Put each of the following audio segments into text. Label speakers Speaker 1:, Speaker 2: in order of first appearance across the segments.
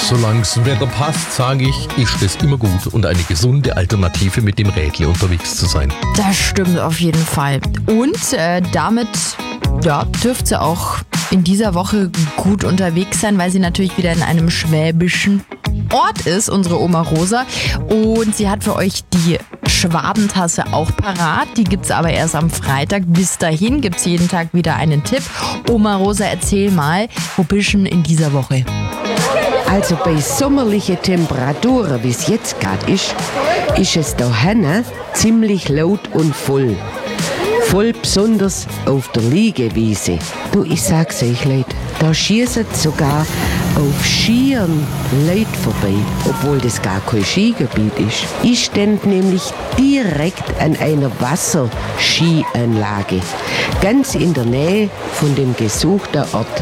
Speaker 1: solange das Wetter passt, sage ich, ist es immer gut und eine gesunde Alternative, mit dem Rädle unterwegs zu sein.
Speaker 2: Das stimmt auf jeden Fall. Und damit dürft ihr auch in dieser Woche gut unterwegs sein, weil sie natürlich wieder in einem schwäbischen Ort ist, unsere Oma Rosa. Und sie hat für euch die Schwabentasse auch parat. Die gibt's aber erst am Freitag. Bis dahin gibt's jeden Tag wieder einen Tipp. Oma Rosa, erzähl mal, wo bist du in dieser Woche?
Speaker 3: Also bei sommerlichen Temperaturen, wie es jetzt gerade ist es da hinten ziemlich laut und voll. Voll besonders auf der Liegewiese. Du, ich sag's euch, Leute, da schießen sogar auf Skiern Leute vorbei, obwohl das gar kein Skigebiet ist. Ich stand nämlich direkt an einer Wasserskianlage, ganz in der Nähe von dem gesuchten Ort.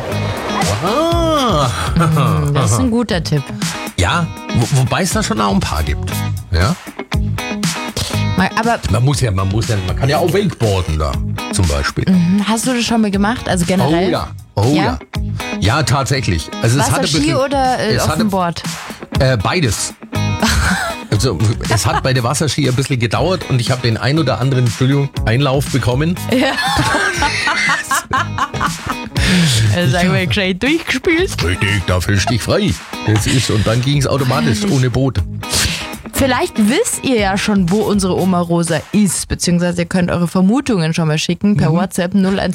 Speaker 2: Das ist ein guter Tipp.
Speaker 1: Ja, wobei es da schon auch ein paar gibt. Ja?
Speaker 2: Aber
Speaker 1: Man kann ja auch Wakeboarden da, zum Beispiel.
Speaker 2: hast du das schon mal gemacht? Also generell?
Speaker 1: Oh ja. Ja, tatsächlich. Also
Speaker 2: Wasserski oder auf dem Board?
Speaker 1: Beides. Also es hat bei der Wasserski ein bisschen gedauert und ich habe den ein oder anderen, Einlauf bekommen.
Speaker 2: Ja. Sagen wir gescheit durchgespielt.
Speaker 1: Richtig, da fisch dich frei. Das ist, und dann ging es automatisch ohne Boot.
Speaker 2: Vielleicht wisst ihr ja schon, wo unsere Oma Rosa ist, beziehungsweise ihr könnt eure Vermutungen schon mal schicken per WhatsApp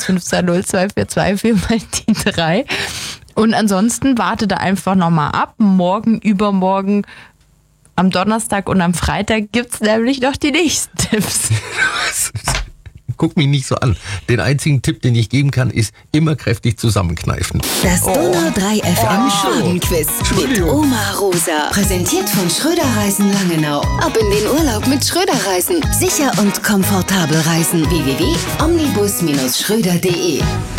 Speaker 2: 015202424 und ansonsten wartet da einfach nochmal ab. Morgen, übermorgen, am Donnerstag und am Freitag gibt's nämlich noch die nächsten Tipps.
Speaker 1: Guck mich nicht so an. Den einzigen Tipp, den ich geben kann, ist immer kräftig zusammenkneifen.
Speaker 4: Das Donau 3 FM Schwabenquiz mit Oma Rosa. Präsentiert von Schröder Reisen Langenau. Ab in den Urlaub mit Schröder Reisen. Sicher und komfortabel reisen. www.omnibus-schröder.de